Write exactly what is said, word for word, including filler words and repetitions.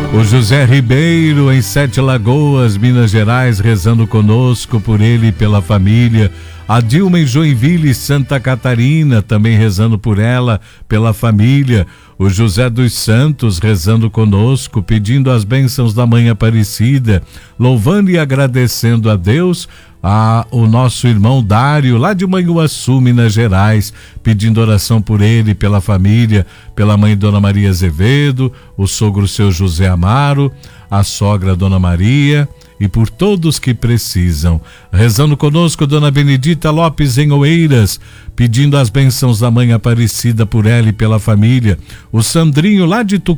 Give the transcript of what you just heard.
O José Ribeiro, em Sete Lagoas, Minas Gerais, rezando conosco por ele e pela família. A Dilma em Joinville, Santa Catarina, também rezando por ela, pela família. O José dos Santos rezando conosco, pedindo as bênçãos da Mãe Aparecida, louvando e agradecendo a Deus. A, o nosso irmão Dário, lá de Manhuaçu, Minas Gerais, pedindo oração por ele, pela família, pela mãe Dona Maria Azevedo, o sogro seu José Amaro, a sogra Dona Maria e por todos que precisam. Rezando conosco, Dona Benedita Lopes em Oeiras, pedindo as bênçãos da Mãe Aparecida por ela e pela família. O Sandrinho lá de